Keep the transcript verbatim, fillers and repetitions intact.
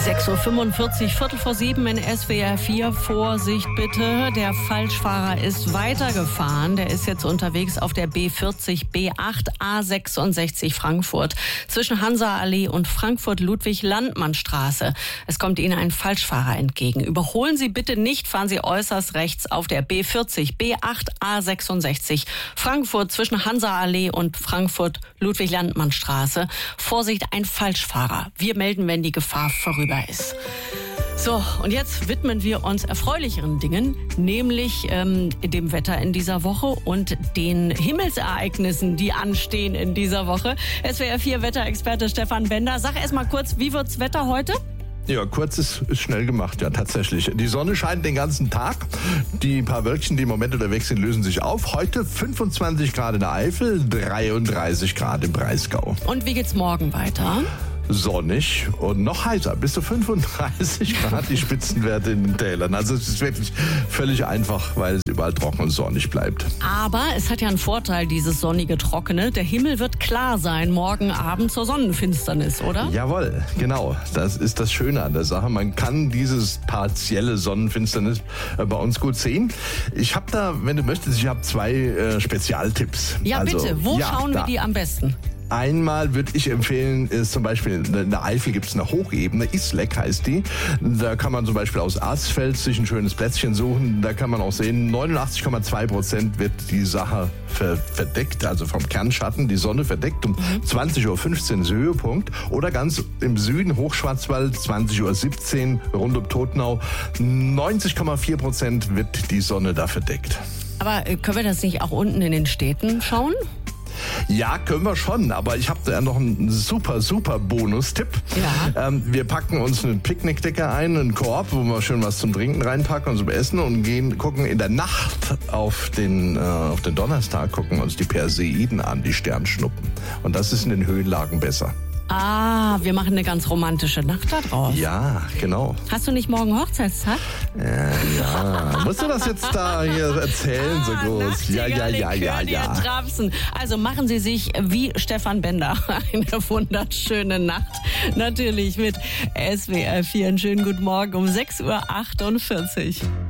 sechs Uhr fünfundvierzig, Viertel vor sieben in S W R vier. Vorsicht bitte, der Falschfahrer ist weitergefahren. Der ist jetzt unterwegs auf der B vierzig B acht A sechsundsechzig Frankfurt zwischen Hansa-Allee und Frankfurt-Ludwig-Landmann-Straße. Es kommt Ihnen ein Falschfahrer entgegen. Überholen Sie bitte nicht, fahren Sie äußerst rechts auf der B vierzig B acht A sechsundsechzig Frankfurt zwischen Hansa-Allee und Frankfurt-Ludwig-Landmann-Straße. Vorsicht, ein Falschfahrer. Wir melden, wenn die Gefahr vorüber ist. So, und jetzt widmen wir uns erfreulicheren Dingen, nämlich ähm, dem Wetter in dieser Woche und den Himmelsereignissen, die anstehen in dieser Woche. S W R vier Wetterexperte Stefan Bender. Sag erst mal kurz, wie wird's Wetter heute? Ja, kurz ist, ist schnell gemacht, ja, tatsächlich. Die Sonne scheint den ganzen Tag. Die paar Wölkchen, die im Moment unterwegs sind, lösen sich auf. Heute fünfundzwanzig Grad in der Eifel, dreiunddreißig Grad im Breisgau. Und wie geht's morgen weiter? Sonnig und noch heißer, bis zu fünfunddreißig Grad die Spitzenwerte in den Tälern. Also es ist wirklich völlig einfach, weil es überall trocken und sonnig bleibt. Aber es hat ja einen Vorteil, dieses sonnige, trockene. Der Himmel wird klar sein, morgen Abend zur Sonnenfinsternis, oder? Jawohl, genau. Das ist das Schöne an der Sache. Man kann dieses partielle Sonnenfinsternis bei uns gut sehen. Ich habe da, wenn du möchtest, ich habe zwei äh, Spezialtipps. Ja, also, bitte. Wo ja, schauen da. wir die am besten? Einmal würde ich empfehlen, ist zum Beispiel in der Eifel gibt es eine Hochebene, Isleck heißt die. Da kann man zum Beispiel aus Asfeld sich ein schönes Plätzchen suchen. Da kann man auch sehen, neunundachtzig Komma zwei Prozent wird die Sache ver- verdeckt, also vom Kernschatten, die Sonne verdeckt. Um mhm. zwanzig Uhr fünfzehn ist Höhepunkt. Oder ganz im Süden, Hochschwarzwald, zwanzig Uhr siebzehn, rund um Tottenau, neunzig Komma vier Prozent wird die Sonne da verdeckt. Aber äh, können wir das nicht auch unten in den Städten schauen? Ja, können wir schon, aber ich habe da noch einen super, super Bonustipp. Ja. Ähm, wir packen uns eine Picknickdecke ein, einen Korb, wo wir schön was zum Trinken reinpacken und zum Essen und gehen, gucken in der Nacht auf den, äh, auf den Donnerstag, gucken uns die Perseiden an, die Sternschnuppen. Und das ist in den Höhenlagen besser. Ah, wir machen eine ganz romantische Nacht da draus. Ja, genau. Hast du nicht morgen Hochzeitstag? Äh, ja. Musst du das jetzt da hier erzählen, so groß? Ja, ja, ja, ja, ja. Trapsen. Also machen Sie sich wie Stefan Bender eine wunderschöne Nacht. Natürlich mit S W R vier. Einen schönen guten Morgen um sechs Uhr achtundvierzig.